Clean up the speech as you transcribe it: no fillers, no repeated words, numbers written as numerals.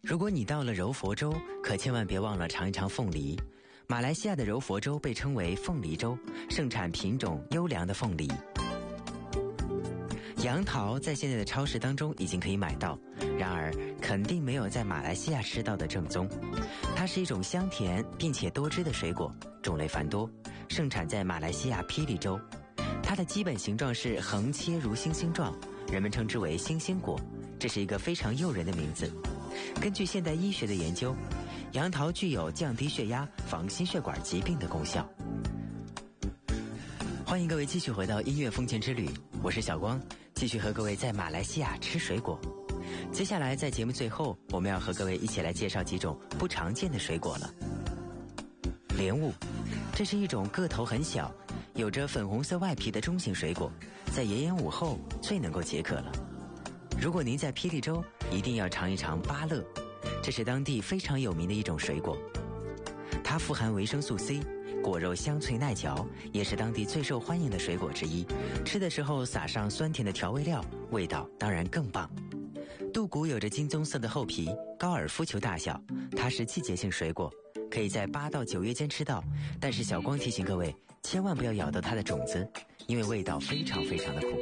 如果你到了柔佛州，可千万别忘了尝一尝凤梨。马来西亚的柔佛州被称为凤梨州，盛产品种优良的凤梨。杨桃在现在的超市当中已经可以买到，然而肯定没有在马来西亚吃到的正宗。它是一种香甜并且多汁的水果，种类繁多，盛产在马来西亚霹雳州。它的基本形状是横切如星星状，人们称之为星星果，这是一个非常诱人的名字。根据现代医学的研究，杨桃具有降低血压、防心血管疾病的功效。欢迎各位继续回到音乐风情之旅，我是小光，继续和各位在马来西亚吃水果。接下来在节目最后，我们要和各位一起来介绍几种不常见的水果了。莲雾，这是一种个头很小，有着粉红色外皮的中型水果，在炎炎午后最能够解渴了。如果您在霹雳州，一定要尝一尝芭乐，这是当地非常有名的一种水果。它富含维生素 C， 果肉香脆耐嚼，也是当地最受欢迎的水果之一。吃的时候撒上酸甜的调味料，味道当然更棒。杜谷有着金棕色的厚皮，高尔夫球大小，它是季节性水果，可以在8到9月间吃到，但是小光提醒各位，千万不要咬到它的种子，因为味道非常非常的苦。